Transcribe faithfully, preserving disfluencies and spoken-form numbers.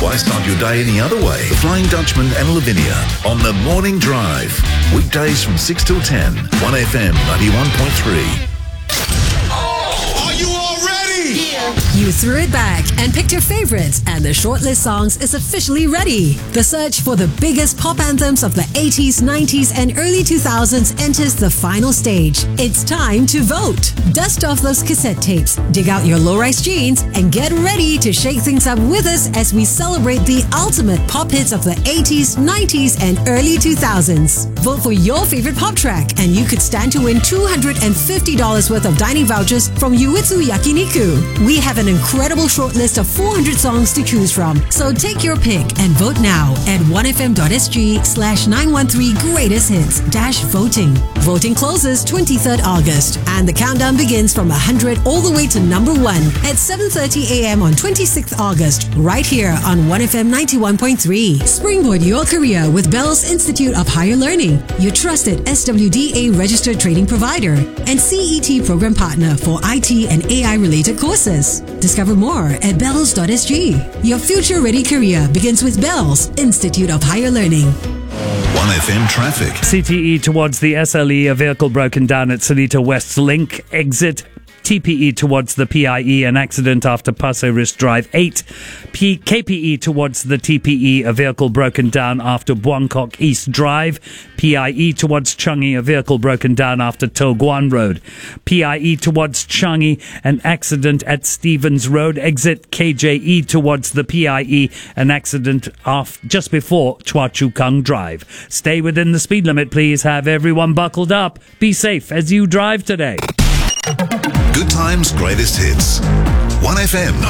Why start your day any other way? The Flying Dutchman and Lavinia on the Morning Drive. Weekdays from six till ten. one F M ninety-one point three. Are you all ready? Yeah. You threw it back and picked your favorites, and the shortlist songs is officially ready. The search for the biggest pop anthems of the eighties, nineties, and early two thousands enters the final stage. It's time to vote. Dust off those cassette tapes, dig out your low-rise jeans, and get ready to shake things up with us as we celebrate the ultimate pop hits of the eighties, nineties, and early two thousands. Vote for your favorite pop track, and you could stand to win two hundred fifty dollars worth of dining vouchers from Yuitsu Yakiniku. We have an incredible shortlist of four hundred songs to choose from, so take your pick and vote now at one f m dot s g slash nine one three greatest hits dash voting. Voting closes twenty-third August, and the countdown begins from one hundred all the way to number one at seven thirty a m on twenty-sixth August, right here on one F M ninety-one point three. Springboard your career with Bells Institute of Higher Learning, your trusted S W D A registered training provider and C E T program partner for I T and A I related courses. Discover more at bells dot s g. Your future-ready career begins with Bells Institute of Higher Learning. one F M traffic. C T E towards the S L E, a vehicle broken down at Seletar West Link exit. T P E towards the P I E, an accident after Pasir Ris Drive eight. P- K P E towards the T P E, a vehicle broken down after Buangkok East Drive. P I E towards Changi, a vehicle broken down after To Guan Road. P I E towards Changi, an accident at Stevens Road exit. K J E towards the P I E, an accident off just before Chua Chu Kang Drive. Stay within the speed limit, please. Have everyone buckled up. Be safe as you drive today. Good times, greatest hits. one F M